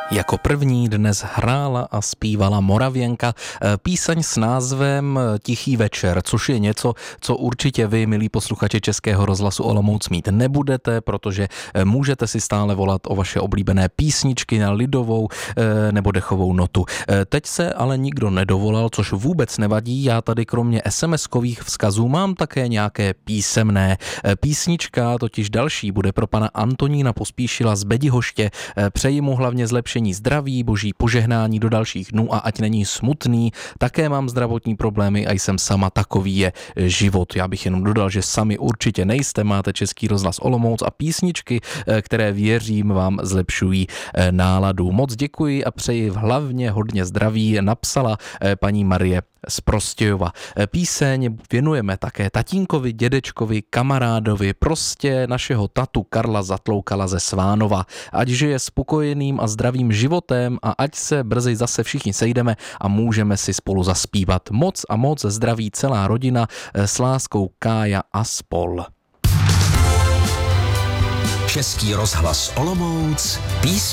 Jako první dnes hrála a zpívala Moravěnka píseň s názvem Tichý večer, což je něco, co určitě vy, milí posluchači Českého rozhlasu Olomouc, mít nebudete, protože můžete si stále volat o vaše oblíbené písničky na lidovou nebo dechovou notu. Teď se ale nikdo nedovolal, což vůbec nevadí, já tady kromě SMS-kových vzkazů mám také nějaké písemné. Písnička totiž další bude pro pana Antonína Pospíšila z Bedihoště. Přeji mu hlavně zlepšení zdraví, boží požehnání do dalších dnů a ať není smutný. Také mám zdravotní problémy a jsem sama, takový je život. Já bych jenom dodal, že sami určitě nejste, máte Český rozhlas Olomouc a písničky, které věřím vám zlepšují náladu. Moc děkuji a přeji hlavně hodně zdraví, napsala paní Marie z Prostějova. Píseň věnujeme také tatínkovi, dědečkovi, kamarádovi, prostě našeho tatu Karla Zatloukala ze Svánova. Ať žije spokojeným a zdravým životem a ať se brzy zase všichni sejdeme a můžeme si spolu zaspívat. Moc a moc zdraví celá rodina, s láskou Kája a spol. Český rozhlas Olomouc,